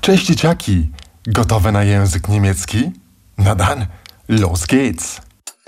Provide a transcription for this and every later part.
Cześć dzieciaki! Gotowe na język niemiecki? Na dan, los geht's!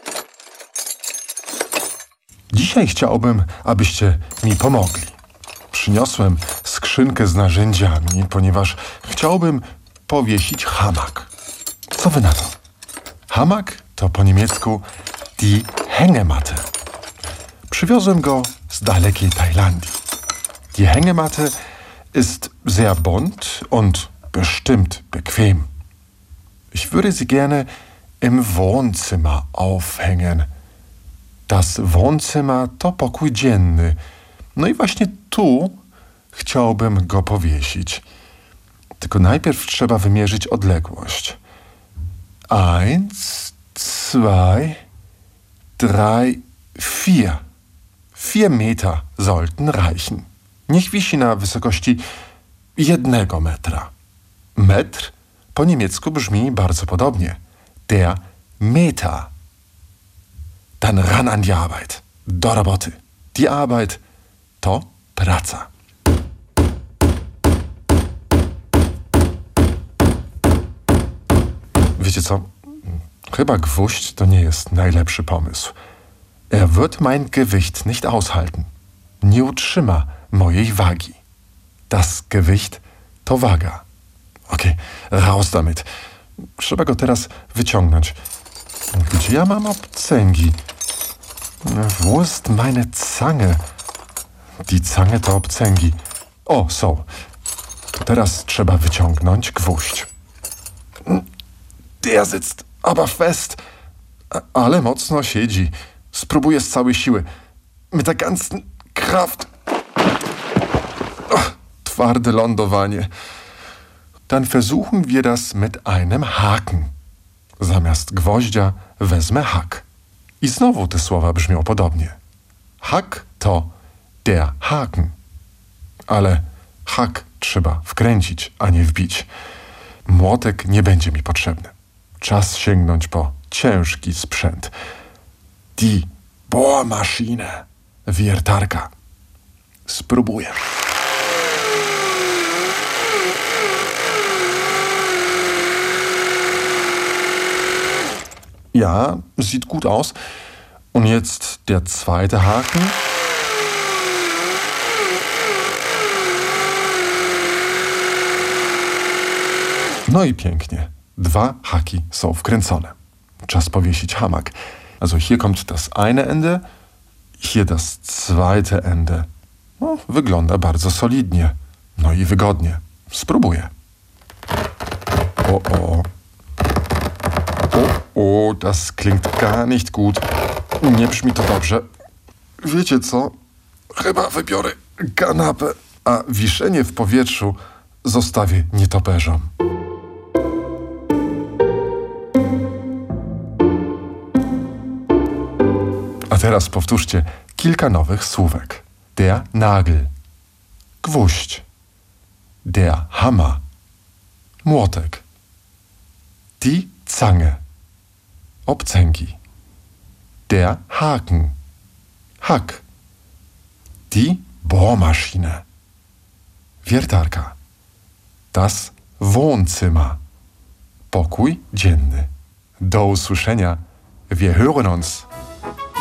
Dzisiaj chciałbym, abyście mi pomogli. Przyniosłem skrzynkę z narzędziami, ponieważ chciałbym powiesić hamak. Co wy na to? Hamak to po niemiecku die Hängematte. Przywiozłem go z dalekiej Tajlandii. Die Hängematte ist sehr bunt und bestimmt bequem. Ich würde sie gerne im Wohnzimmer aufhängen. Das Wohnzimmer to pokój dzienny. No i właśnie tu chciałbym go powiesić. Tylko najpierw trzeba wymierzyć odległość. 1, 2, 3, 4. 4 Meter sollten reichen. Niech wisi na wysokości 1 metra. Metr po niemiecku brzmi bardzo podobnie. Der Meter. Dann ran an die Arbeit. Do roboty. Die Arbeit to praca. Wiecie co? Chyba gwóźdź to nie jest najlepszy pomysł. Er wird mein Gewicht nicht aushalten. Nie utrzyma mojej wagi. Das Gewicht to waga. Okay, raus damit. Trzeba go teraz wyciągnąć. Gdzie ja mam obcęgi? Wo ist meine Zange? Die Zange to obcęgi. O, są. Teraz trzeba wyciągnąć gwóźdź. Der sitzt aber fest. Ale mocno siedzi. Spróbuję z całej siły. Mit der ganzen Kraft. Twarde lądowanie. Dann versuchen wir das mit einem Haken. Zamiast gwoździa wezmę hak. I znowu te słowa brzmią podobnie. Hak to der Haken. Ale hak trzeba wkręcić, a nie wbić. Młotek nie będzie mi potrzebny. Czas sięgnąć po ciężki sprzęt. Die Bohrmaschine. Wiertarka. Spróbuję. Ja, sieht gut aus. Und jetzt der zweite Haken. No i pięknie. 2 haki są wkręcone. Czas powiesić hamak. Also hier kommt das eine Ende, hier das zweite Ende. No, wygląda bardzo solidnie. No i wygodnie. Spróbuję. Oh, das klingt gar nicht gut. Nie brzmi to dobrze. Wiecie co? Chyba wybiorę kanapę, a wiszenie w powietrzu zostawię nietoperzom. A teraz powtórzcie kilka nowych słówek. Der Nagel. Gwóźdź. Der Hammer. Młotek. Die Zange. Obcęgi. Der Haken. Hak. Die Bohrmaschine. Wiertarka. Das Wohnzimmer. Pokój dzienny. Do usłyszenia. Wir hören uns.